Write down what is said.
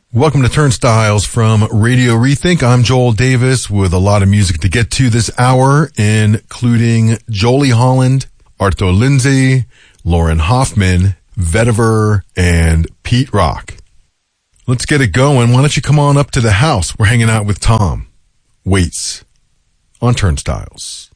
Welcome to Turnstiles from Radio Rethink. I'm Joel Davis with a lot of music to get to this hour, including Jolie Holland, Arto Lindsay, Lauren Hoffman, Vetiver, and Pete Rock. Let's get it going. Why don't you come on up to the house? We're hanging out with Tom Waits on Turnstiles.